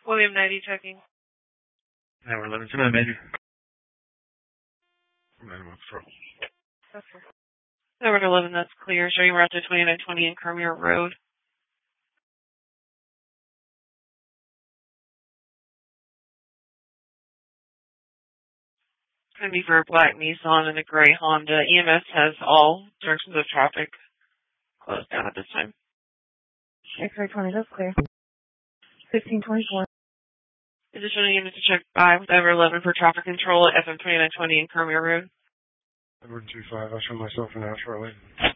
William 90 checking. Number 11 to my major. Okay. Number 11, that's clear. Showing route to 2920 in Cormier Road. Going to be for a black Nissan and a gray Honda. EMS has all directions of traffic closed down at this time. X-ray 20, that's clear. 1524. Additional units to check by with Ever 11 for traffic control at FM 2920 in Cormier Road. Edward 25, I'll show myself an hour shortly.